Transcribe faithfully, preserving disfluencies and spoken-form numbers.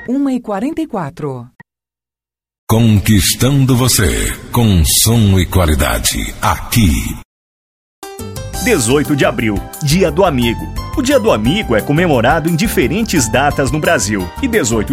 uma e quarenta e quatro. Conquistando você, com som e qualidade, aqui. dezoito de abril, Dia do Amigo. O Dia do Amigo é comemorado em diferentes datas no Brasil. E dezoito